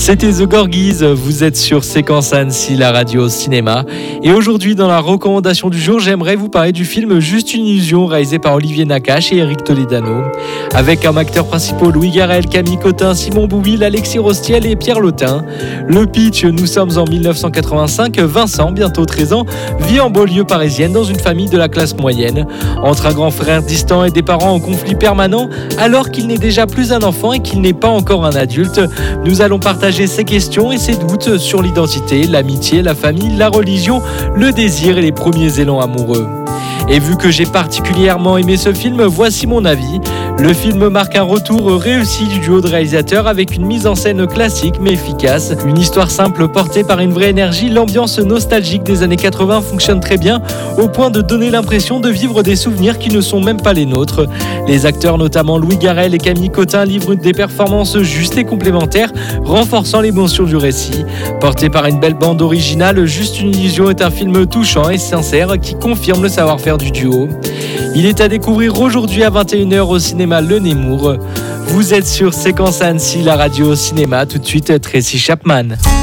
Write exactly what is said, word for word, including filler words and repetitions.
C'était The Gorgies, vous êtes sur Séquence Annecy, la radio cinéma. Et aujourd'hui, dans la recommandation du jour, j'aimerais vous parler du film Juste une illusion, réalisé par Olivier Nakache et Eric Toledano. Avec comme acteurs principaux Louis Garrel, Camille Cotin, Simon Boublil, Alexis Rostiel et Pierre Lotin. Le pitch, nous sommes en dix-neuf cent quatre-vingt-cinq, Vincent, bientôt treize ans, vit en banlieue parisienne dans une famille de la classe moyenne. Entre un grand frère distant et des parents en conflit permanent, alors qu'il n'est déjà plus un enfant et qu'il n'est pas encore un adulte, nous allons partager ses questions et ses doutes sur l'identité, l'amitié, la famille, la religion, le désir et les premiers élans amoureux. Et vu que j'ai particulièrement aimé ce film, voici mon avis. Le film marque un retour réussi du duo de réalisateurs avec une mise en scène classique mais efficace. Une histoire simple portée par une vraie énergie, l'ambiance nostalgique des années quatre-vingts fonctionne très bien au point de donner l'impression de vivre des souvenirs qui ne sont même pas les nôtres. Les acteurs, notamment Louis Garrel et Camille Cotin, livrent des performances justes et complémentaires, renforçant l'émotion du récit. Porté par une belle bande originale, Juste une illusion est un film touchant et sincère qui confirme le savoir-faire du duo. Il est à découvrir aujourd'hui à vingt et une heures au cinéma Le Nemours. Vous êtes sur Séquence Annecy, la radio cinéma. Tout de suite, Tracy Chapman.